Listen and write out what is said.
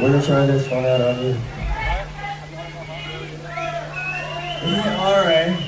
We're gonna try this one out on you. Alright.